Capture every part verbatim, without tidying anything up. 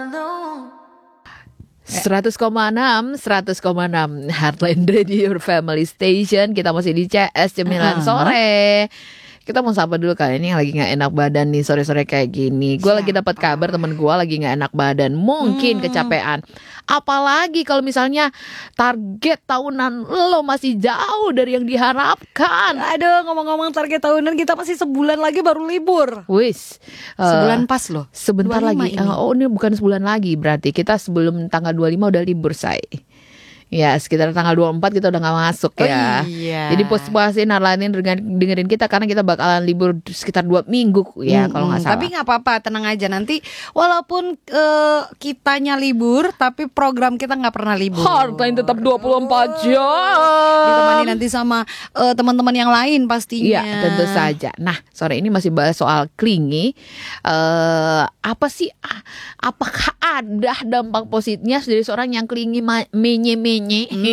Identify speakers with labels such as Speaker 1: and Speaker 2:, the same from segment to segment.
Speaker 1: seratus koma enam, seratus koma enam Heartland Radio, your family station. Kita masih di C S jam sembilan
Speaker 2: Uh-huh.
Speaker 1: sore. Kita mau sapa dulu kali ini yang lagi gak enak badan nih sore-sore kayak gini. Gue lagi dapat kabar temen gue lagi gak enak badan. Mungkin hmm. kecapean. Apalagi kalau misalnya target tahunan lo masih jauh dari yang diharapkan.
Speaker 2: Aduh, ngomong-ngomong target tahunan, kita masih sebulan lagi baru libur.
Speaker 1: Wis uh,
Speaker 2: Sebulan pas loh.
Speaker 1: Sebentar lagi uh, Oh ini bukan sebulan lagi. Berarti kita sebelum tanggal dua puluh lima udah libur, say. Ya sekitar tanggal dua puluh empat kita udah gak masuk ya.
Speaker 2: Oh, iya.
Speaker 1: Jadi puas-puasin Harlanin dengerin kita karena kita bakalan libur sekitar dua minggu ya hmm, kalau gak salah.
Speaker 2: Tapi gak apa-apa, tenang aja. Nanti walaupun uh, kitanya libur, tapi program kita gak pernah libur.
Speaker 1: Harlanin tetap dua puluh empat jam.
Speaker 2: Ditemani nanti sama uh, teman-teman yang lain pastinya.
Speaker 1: Iya tentu saja. Nah sore ini masih bahas soal clingy. uh, Apa sih, apakah ada dampak positifnya dari seorang yang clingy menye-menye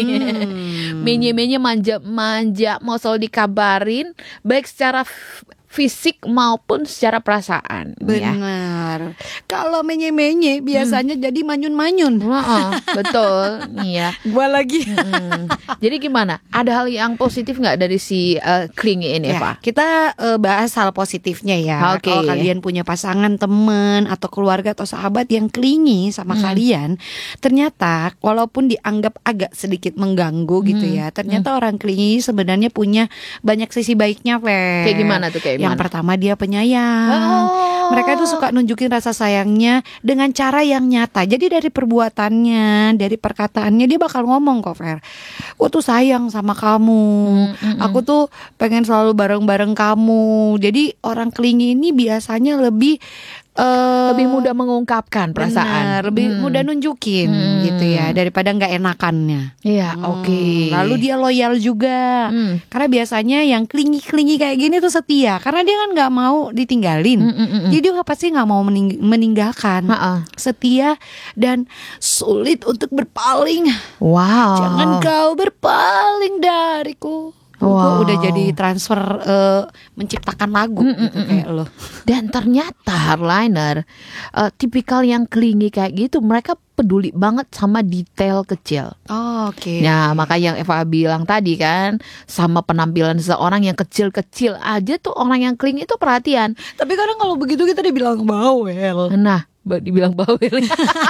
Speaker 1: Hmm. menye-menye manja-manja mau selalu dikabarin baik secara f- fisik maupun secara perasaan.
Speaker 2: Benar. Ya. Kalau menye-menye biasanya hmm. jadi manyun-manyun.
Speaker 1: Oh, betul. Iya.
Speaker 2: Gua lagi.
Speaker 1: Hmm. Jadi gimana? Ada hal yang positif nggak dari si uh, clingy ini,
Speaker 2: ya,
Speaker 1: Pak?
Speaker 2: Kita uh, bahas hal positifnya ya.
Speaker 1: Okay.
Speaker 2: Kalau kalian punya pasangan, teman atau keluarga atau sahabat yang clingy sama hmm. kalian, ternyata walaupun dianggap agak sedikit mengganggu hmm. gitu ya, ternyata hmm. orang clingy sebenarnya punya banyak sisi baiknya, Fe.
Speaker 1: Kayak gimana tuh? Kayak
Speaker 2: Yang
Speaker 1: gimana?
Speaker 2: pertama dia penyayang.
Speaker 1: Oh.
Speaker 2: Mereka itu suka nunjukin rasa sayangnya dengan cara yang nyata. Jadi dari perbuatannya, dari perkataannya dia bakal ngomong kok, Fer. Aku tuh sayang sama kamu. Mm, mm, mm. Aku tuh pengen selalu bareng-bareng kamu. Jadi orang clingy ini biasanya lebih Uh,
Speaker 1: lebih mudah mengungkapkan perasaan,
Speaker 2: benar, lebih
Speaker 1: hmm.
Speaker 2: mudah nunjukin hmm. gitu ya daripada nggak enakannya.
Speaker 1: Iya, hmm. oke. Okay.
Speaker 2: Lalu dia loyal juga, hmm. karena biasanya yang klingi-klingi kayak gini tuh setia, karena dia kan nggak mau ditinggalin. Hmm, hmm, hmm. Jadi dia pasti nggak mau mening- meninggalkan. Ha-ha. Setia dan sulit untuk berpaling.
Speaker 1: Wow.
Speaker 2: Jangan kau berpaling dariku. Wow. Udah jadi transfer uh, menciptakan lagu mm, gitu mm, kayak lo.
Speaker 1: Dan ternyata Harliner uh, tipikal yang clingy kayak gitu, mereka peduli banget sama detail kecil.
Speaker 2: Oh, oke. Okay.
Speaker 1: Nah, maka yang Eva bilang tadi kan, sama penampilan seseorang yang kecil-kecil aja tuh orang yang clingy itu perhatian.
Speaker 2: Tapi kadang kalau begitu kita dibilang bawel.
Speaker 1: Nah, dibilang bawel.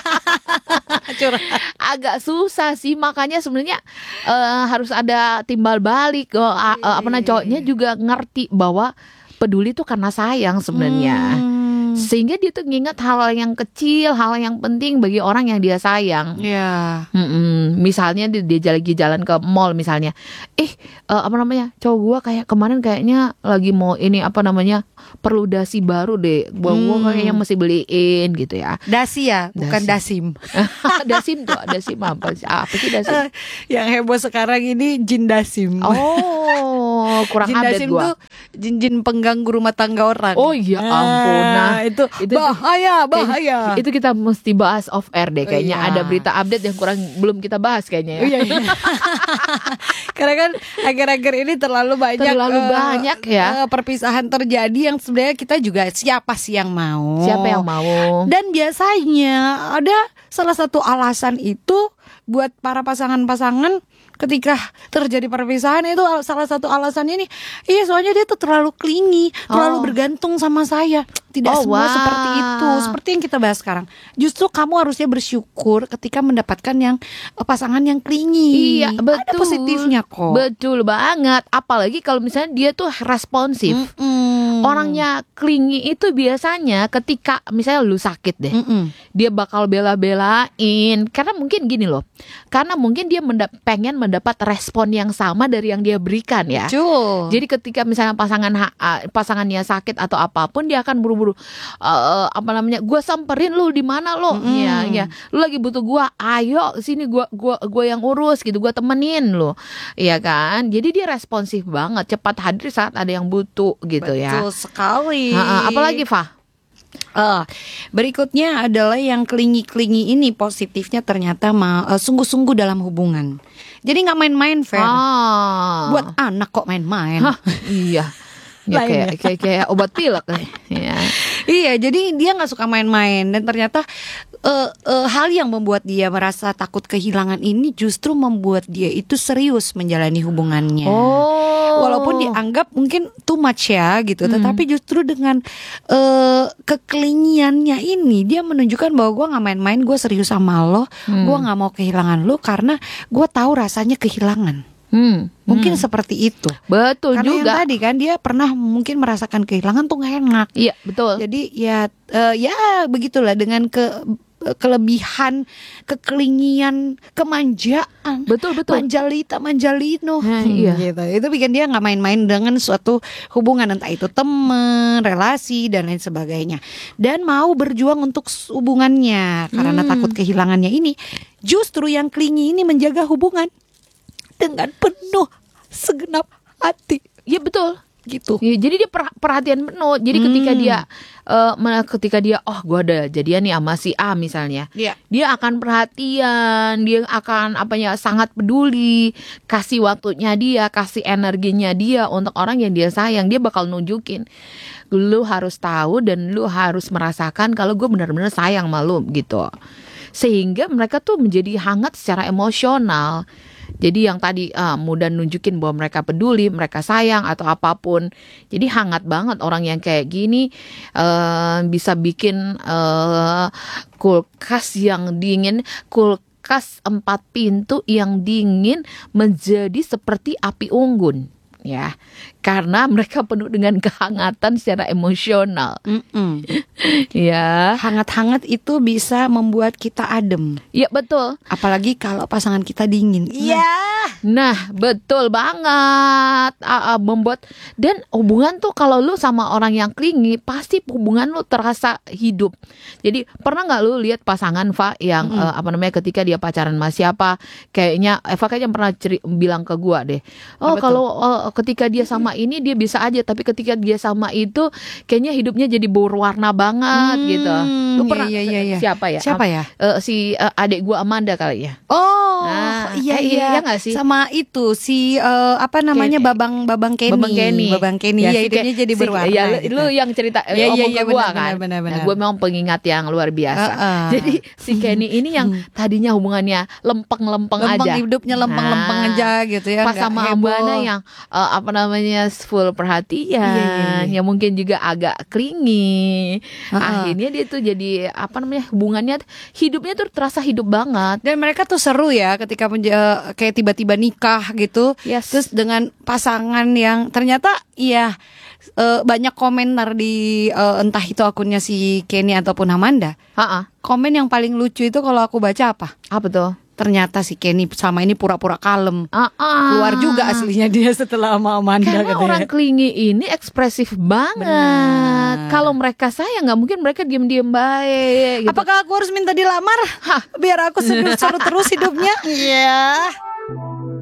Speaker 1: Agak susah sih, makanya sebenarnya uh, harus ada timbal balik. Uh, uh, apa namanya, cowoknya juga ngerti bahwa peduli tuh karena sayang sebenarnya. Hmm. Sehingga dia tuh nginget hal yang kecil, hal yang penting bagi orang yang dia sayang.
Speaker 2: Iya.
Speaker 1: Yeah. Misalnya dia, dia lagi jalan ke mall misalnya, eh uh, apa namanya, cowok gua kayak kemarin kayaknya lagi mau ini apa namanya, perlu dasi baru deh, gua hmm. gua kayaknya mesti beliin gitu ya.
Speaker 2: Dasi ya, bukan dasim.
Speaker 1: Dasim tuh, dasim apa sih? Apa sih dasim? Uh,
Speaker 2: yang heboh sekarang ini jin dasim.
Speaker 1: Oh, kurang
Speaker 2: jin
Speaker 1: update
Speaker 2: dasim
Speaker 1: gua.
Speaker 2: Tuh jin-jin pengganggu rumah tangga orang.
Speaker 1: Oh iya ampun. Nah,
Speaker 2: itu, itu bahaya, bahaya.
Speaker 1: Itu kita mesti bahas off air deh kayaknya.
Speaker 2: Oh, iya.
Speaker 1: Ada berita update yang kurang belum kita bahas kayaknya ya.
Speaker 2: Oh, iya, iya. Karena kan akhir-akhir ini terlalu banyak
Speaker 1: terlalu uh, banyak ya
Speaker 2: uh, perpisahan terjadi yang sebenarnya kita juga siapa sih yang mau?
Speaker 1: Siapa yang mau?
Speaker 2: Dan biasanya ada salah satu alasan itu buat para pasangan-pasangan ketika terjadi perpisahan, itu salah satu alasannya nih, iya soalnya dia tuh terlalu clingy, terlalu
Speaker 1: oh.
Speaker 2: bergantung sama saya. Tidak
Speaker 1: oh,
Speaker 2: semua
Speaker 1: wow.
Speaker 2: seperti itu. Seperti yang kita bahas sekarang. Justru kamu harusnya bersyukur ketika mendapatkan yang pasangan yang clingy.
Speaker 1: Iya, betul.
Speaker 2: Ada positifnya kok.
Speaker 1: Betul banget. Apalagi kalau misalnya dia tuh responsif. Mm-mm. Orangnya clingy itu biasanya ketika misalnya lu sakit deh, Mm-mm. dia bakal bela-belain. Karena mungkin gini loh, karena mungkin dia mendap- pengen mendapat respon yang sama dari yang dia berikan ya.
Speaker 2: Betul.
Speaker 1: Jadi ketika misalnya pasangan ha- pasangannya sakit atau apapun, dia akan buru-buru uh, apa namanya, gue samperin lu di mana lo, mm-hmm. ya ya, lu lagi butuh gue, ayo sini gue gua gua yang urus gitu, gue temenin lo, ya kan. Jadi dia responsif banget, cepat hadir saat ada yang butuh gitu.
Speaker 2: Betul
Speaker 1: ya.
Speaker 2: Betul sekali.
Speaker 1: Ha-ha, apalagi Fah?
Speaker 2: Uh, berikutnya adalah yang klingi-klingi ini positifnya ternyata ma- uh, sungguh-sungguh dalam hubungan. Jadi nggak main-main, Fer.
Speaker 1: Ah.
Speaker 2: Buat anak kok main-main.
Speaker 1: Hah, iya. Ya,
Speaker 2: lain
Speaker 1: kayak,
Speaker 2: ya.
Speaker 1: kayak kayak obat pilek ya.
Speaker 2: Iya, jadi dia nggak suka main-main dan ternyata uh, uh, hal yang membuat dia merasa takut kehilangan ini justru membuat dia itu serius menjalani hubungannya.
Speaker 1: Oh.
Speaker 2: Walaupun dianggap mungkin too much ya gitu, hmm. tetapi justru dengan uh, keklingiannya ini dia menunjukkan bahwa gue nggak main-main, gue serius sama lo, hmm. gue nggak mau kehilangan lo karena gue tahu rasanya kehilangan.
Speaker 1: Hmm,
Speaker 2: mungkin
Speaker 1: hmm.
Speaker 2: seperti itu.
Speaker 1: Betul
Speaker 2: karena
Speaker 1: juga.
Speaker 2: Yang tadi kan dia pernah mungkin merasakan kehilangan tuh gak enak.
Speaker 1: Iya betul.
Speaker 2: Jadi ya uh, ya begitulah dengan ke kelebihan, kekelingian, kemanjaan.
Speaker 1: Betul betul.
Speaker 2: Manjalita, manjalino.
Speaker 1: Nah,
Speaker 2: hmm,
Speaker 1: iya.
Speaker 2: Gitu. Itu bikin dia nggak main-main dengan suatu hubungan, entah itu teman, relasi dan lain sebagainya. Dan mau berjuang untuk hubungannya karena
Speaker 1: hmm.
Speaker 2: takut kehilangannya ini. Justru yang klingi ini menjaga hubungan dengan penuh segenap hati.
Speaker 1: Iya betul
Speaker 2: gitu.
Speaker 1: Ya, jadi dia perhatian penuh. Jadi hmm. ketika dia uh, ketika dia oh gue ada jadian nih sama si A misalnya,
Speaker 2: yeah.
Speaker 1: dia akan perhatian, dia akan apa ya sangat peduli, kasih waktunya dia, kasih energinya dia untuk orang yang dia sayang. Dia bakal nunjukin, lu harus tahu dan lu harus merasakan kalau gue benar-benar sayang sama lu gitu. Sehingga mereka tuh menjadi hangat secara emosional. Jadi yang tadi uh, mudah nunjukin bahwa mereka peduli, mereka sayang atau apapun. Jadi hangat banget orang yang kayak gini, uh, bisa bikin uh, kulkas yang dingin, kulkas empat pintu yang dingin menjadi seperti api unggun. Ya, karena mereka penuh dengan kehangatan secara emosional. Ya,
Speaker 2: hangat-hangat itu bisa membuat kita adem.
Speaker 1: Iya betul.
Speaker 2: Apalagi kalau pasangan kita dingin. Iya.
Speaker 1: Nah, betul banget. Uh, uh, membuat dan hubungan tuh kalau lu sama orang yang klingi, pasti hubungan lu terasa hidup. Jadi pernah nggak lu lihat pasangan Fa yang mm-hmm. uh, apa namanya ketika dia pacaran sama siapa, kayaknya Eva kayaknya pernah ceri- bilang ke gua deh. Oh, kalau uh, ketika dia sama ini dia bisa aja, tapi ketika dia sama itu kayaknya hidupnya jadi berwarna banget hmm, gitu. Lu pernah
Speaker 2: iya, iya, iya.
Speaker 1: siapa ya?
Speaker 2: Siapa ya?
Speaker 1: Uh, si uh, adik gua Amanda kali ya.
Speaker 2: Oh,
Speaker 1: nah,
Speaker 2: iya
Speaker 1: eh,
Speaker 2: iya.
Speaker 1: iya gak sih?
Speaker 2: Sama itu si uh, apa namanya
Speaker 1: Ken,
Speaker 2: Babang Babang Kenny.
Speaker 1: Babang Kenny.
Speaker 2: Babang Kenny ya,
Speaker 1: ya
Speaker 2: hidupnya
Speaker 1: si,
Speaker 2: jadi
Speaker 1: si,
Speaker 2: berwarna.
Speaker 1: Ya,
Speaker 2: gitu.
Speaker 1: Lu yang cerita
Speaker 2: ya,
Speaker 1: omong
Speaker 2: ya,
Speaker 1: ke
Speaker 2: ya,
Speaker 1: gua
Speaker 2: benar,
Speaker 1: kan.
Speaker 2: Benar, benar,
Speaker 1: nah, gue memang pengingat yang luar biasa. Uh, uh. Jadi si Kenny ini yang tadinya hubungannya lempeng-lempeng
Speaker 2: lempeng,
Speaker 1: aja.
Speaker 2: hidupnya lempeng-lempeng nah, aja gitu ya.
Speaker 1: Pas sama Ambana yang uh, apa namanya full perhatian, iya, iya, iya. yang mungkin juga agak klingi. Uh, uh. Akhirnya dia tuh jadi apa namanya hubungannya hidupnya tuh terasa hidup banget.
Speaker 2: Dan mereka tuh seru ya ketika menja- kayak tiba-tiba nikah gitu.
Speaker 1: Yes.
Speaker 2: Terus dengan pasangan yang ternyata iya uh, banyak komentar di uh, entah itu akunnya si Kenny ataupun Amanda.
Speaker 1: Uh-uh.
Speaker 2: Komen yang paling lucu itu kalau aku baca apa?
Speaker 1: Apa tuh?
Speaker 2: Ternyata si Kenny sama ini pura-pura kalem.
Speaker 1: Uh-uh.
Speaker 2: Keluar juga aslinya dia setelah sama Amanda.
Speaker 1: Karena katanya. Orang klingi ini ekspresif banget. Kalau mereka sayang nggak mungkin mereka diem-diem baik. Gitu.
Speaker 2: Apakah aku harus minta dilamar? Hah. Biar aku seru-seru terus hidupnya? Iya. Yeah.